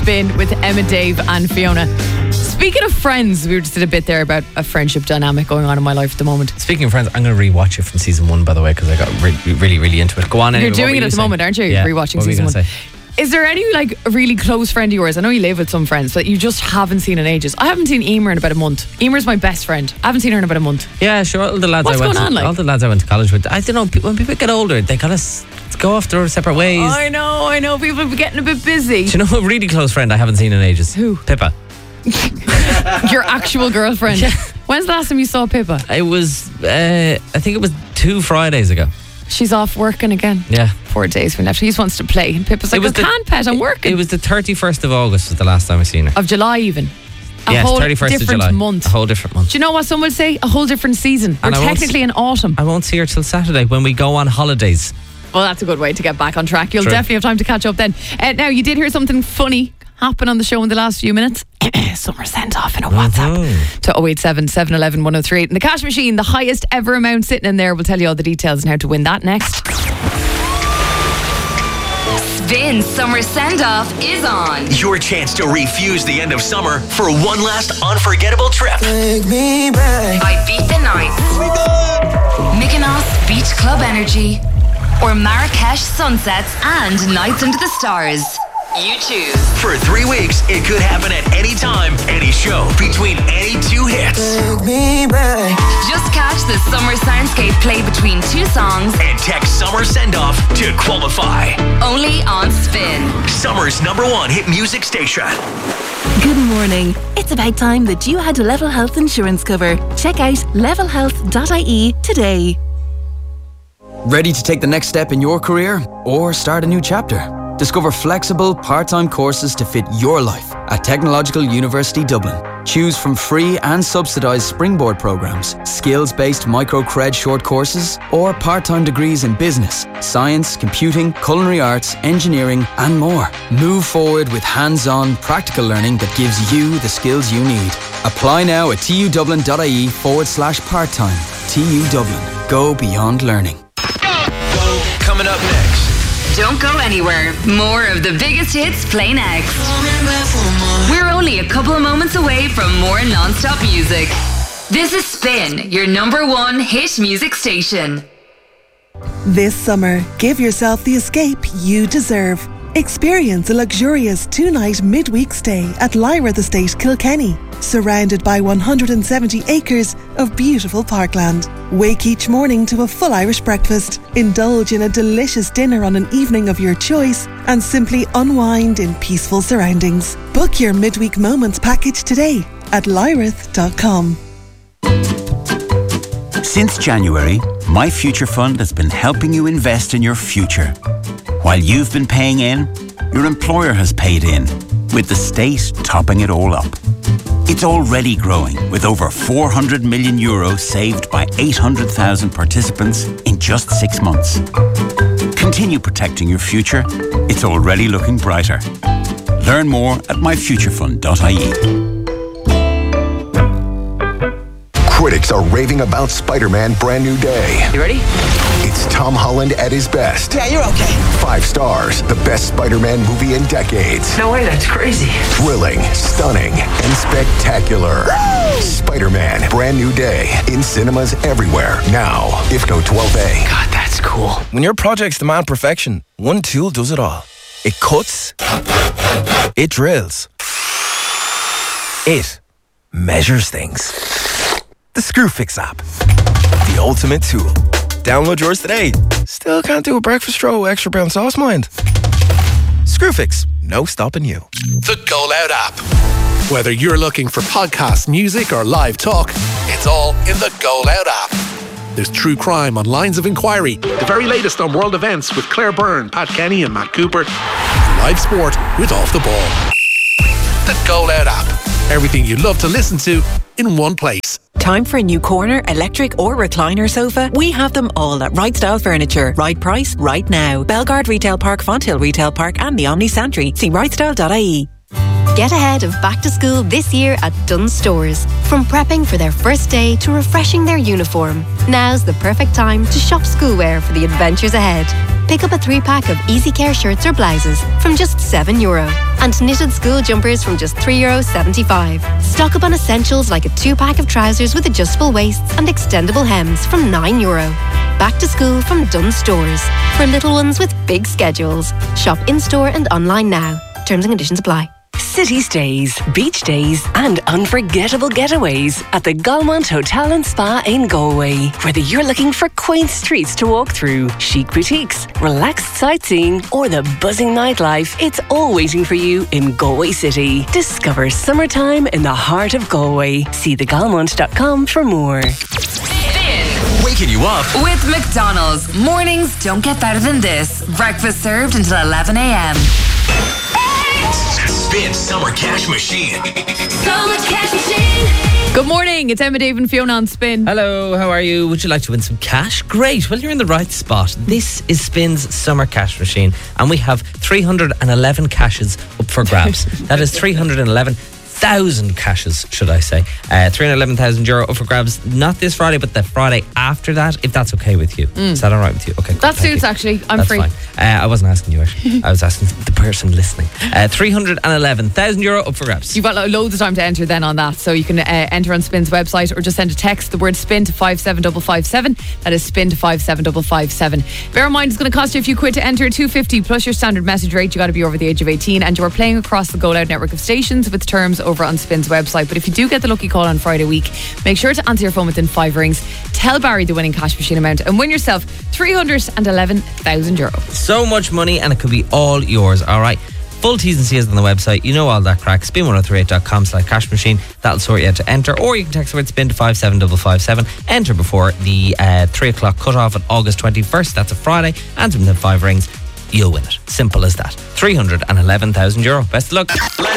Spin with Emma, Dave and Fiona. Speaking of friends, we just did a bit there about a friendship dynamic going on in my life at the moment. Speaking of friends, I'm going to rewatch it from season 1, by the way, because I got really, really into it. Go on, anyway. You're doing it at the moment, aren't you? Yeah. Rewatching season 1. Is there any like a really close friend of yours? I know you live with some friends that you just haven't seen in ages. I haven't seen Emer in about a month. Emer's my best friend. I haven't seen her in about a month. Yeah, sure. All the lads all the lads I went to college with. I don't know. When people get older, they kind of go off their separate ways. I know. People are getting a bit busy. Do you know a really close friend I haven't seen in ages? Who? Pippa. Your actual girlfriend. Yeah. When's the last time you saw Pippa? It was, I think it was 2 Fridays ago. She's off working again. Yeah. 4 days we left. He just wants to play. And Pippa's like, I can't, pet, I'm working. It was the 31st of August was the last time I seen her. Of July even. Yes, whole 31st of July. Month. A whole different month. Do you know what some would say? A whole different season. We're technically in autumn. I won't see her till Saturday when we go on holidays. Well, that's a good way to get back on track. You'll True. definitely have time to catch up then. Now, you did hear something funny happen on the show in the last few minutes. Summer sent off in a WhatsApp to 087 711 1038. And the cash machine, the highest ever amount sitting in there. We'll tell you all the details on how to win that next. Spin Summer Send-Off is on. Your chance to refuse the end of summer for one last unforgettable trip. Take me back. Ibiza Nights, Mykonos Beach Club Energy, or Marrakesh Sunsets and Nights Under the Stars. You choose. For 3 weeks, it could happen at any time, any show, between any 2 hits. Take me back. Just catch the summer soundscape play between 2 songs And text Summer Send-Off to qualify. only on Spin. Summer's #1 hit music station. Good morning. It's about time that you had a Level Health insurance cover. Check out levelhealth.ie today. Ready to take the next step in your career or start a new chapter? Discover flexible, part-time courses to fit your life at Technological University Dublin. Choose from free and subsidised springboard programmes, skills-based micro-cred short courses, or part-time degrees in business, science, computing, culinary arts, engineering, and more. Move forward with hands-on, practical learning that gives you the skills you need. Apply now at tudublin.ie/part-time. TU Dublin. Go beyond learning. Coming up next. Don't go anywhere. More of the biggest hits play next. We're only a couple of moments away from more non-stop music. This is Spin, your #1 hit music station. This summer, give yourself the escape you deserve. Experience a luxurious 2-night midweek stay at Lyrath Estate, Kilkenny, surrounded by 170 acres of beautiful parkland. Wake each morning to a full Irish breakfast, indulge in a delicious dinner on an evening of your choice, and simply unwind in peaceful surroundings. Book your midweek moments package today at lyrath.com. Since January, My Future Fund has been helping you invest in your future. While you've been paying in, your employer has paid in, with the state topping it all up. It's already growing, with over €400 million saved by 800,000 participants in just 6 months. Continue protecting your future. It's already looking brighter. Learn more at myfuturefund.ie. Critics are raving about Spider-Man Brand New Day. You ready? It's Tom Holland at his best. Yeah, you're okay. 5 stars, the best Spider-Man movie in decades. No way, that's crazy. Thrilling, stunning, and spectacular. Woo! Spider-Man Brand New Day in cinemas everywhere now. IFCO 12A. God, that's cool. When your projects demand perfection, one tool does it all. It cuts. It drills. It measures things. The Screwfix app. The ultimate tool. Download yours today. Still can't do a breakfast roll extra brown sauce, mind? Screwfix. No stopping you. The Go Loud app. Whether you're looking for podcasts, music, or live talk, it's all in the Go Loud app. There's true crime on Lines of Inquiry, the very latest on world events with Claire Byrne, Pat Kenny, and Matt Cooper, and live sport with Off the Ball. The Go Loud app. Everything you love to listen to in one place. Time for a new corner, electric or recliner sofa? We have them all at Right Style Furniture. Right price, right now. Belgard Retail Park, Fonthill Retail Park and the Omni Santry. See rightstyle.ie. Get ahead of back to school this year at Dunnes Stores. From prepping for their first day to refreshing their uniform, now's the perfect time to shop schoolwear for the adventures ahead. Pick up a 3-pack of Easy Care shirts or blouses from just €7. And knitted school jumpers from just €3.75. Stock up on essentials like a 2-pack of trousers with adjustable waists and extendable hems from €9. Back to school from Dunnes Stores. For little ones with big schedules. Shop in-store and online now. Terms and conditions apply. City stays, beach days and unforgettable getaways at the Galmont Hotel and Spa in Galway. Whether you're looking for quaint streets to walk through, chic boutiques, relaxed sightseeing or the buzzing nightlife, it's all waiting for you in Galway City. Discover summertime in the heart of Galway. See thegalmont.com for more. Waking you up with McDonald's. Mornings don't get better than this. Breakfast served until 11 a.m. Spin Summer Cash Machine. Summer Cash Machine. Good morning, it's Emma, Dave and Fiona on Spin. Hello, how are you? Would you like to win some cash? Great, well you're in the right spot. This is Spin's Summer Cash Machine and we have 311 cashes up for grabs. That is 311,000 cashes, should I say. €311,000 up for grabs, not this Friday, but the Friday after that, if that's okay with you. Is that all right with you? Okay, that suits actually. I'm that's free. Fine. I wasn't asking you actually. I was asking the person listening. €311,000 up for grabs. You've got loads of time to enter then on that, so you can enter on Spin's website or just send a text, the word SPIN to 57557. That is SPIN to 57557. Bear in mind it's going to cost you a few quid to enter, $2.50 plus your standard message rate. You got to be over the age of 18 and you are playing across the Go Loud network of stations with terms over on Spin's website. But if you do get the lucky call on Friday week, make sure to answer your phone within 5 rings. Tell Barry the winning cash machine amount and win yourself €311,000. So much money and it could be all yours, all right? Full T's and C's on the website. You know all that crack. Spin1038.com/cash machine. That'll sort you out to enter. Or you can text the word SPIN to 57557. Enter before the 3 o'clock cut-off on August 21st. That's a Friday. Answer within 5 rings. You'll win it. Simple as that. €311,000. Best of luck.